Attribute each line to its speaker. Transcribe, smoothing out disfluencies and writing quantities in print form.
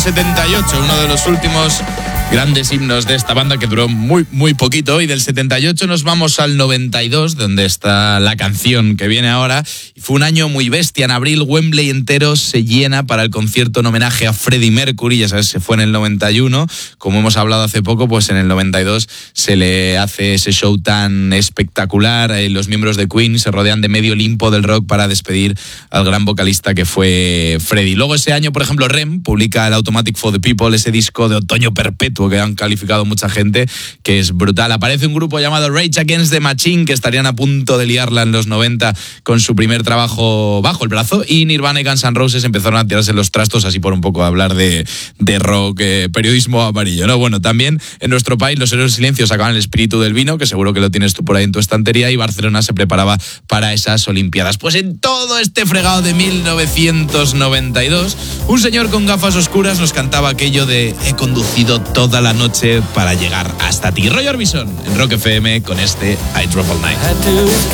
Speaker 1: 78, uno de los últimos grandes himnos de esta banda que duró muy poquito, y del 78 nos vamos al 92, donde está la canción que viene ahora. Fue un año muy bestia. En abril Wembley entero se llena para el concierto en homenaje a Freddie Mercury. Ya sabes, se fue en el 91, como hemos hablado hace poco, pues en el 92 se le hace ese show tan espectacular. Los miembros de Queen se rodean de medio Olimpo del rock para despedir al gran vocalista que fue Freddie. Luego ese año, por ejemplo, REM publica el Automatic for the People, ese disco de otoño perpetuo que han calificado mucha gente, que es brutal. Aparece un grupo llamado Rage Against the Machine, que estarían a punto de liarla en los 90 con su primer trabajo bajo el brazo, y Nirvana y Guns N' Roses empezaron a tirarse los trastos, así por un poco hablar de rock, periodismo amarillo, ¿no? Bueno, también en nuestro país los Héroes del Silencio sacaban El Espíritu del Vino, que seguro que lo tienes tú por ahí en tu estantería, y Barcelona se preparaba para esas Olimpiadas. Pues en todo este fregado de 1992, un señor con gafas oscuras nos cantaba aquello de he conducido toda la noche para llegar hasta ti. Roy Orbison en Rock FM con este I Drove All Night.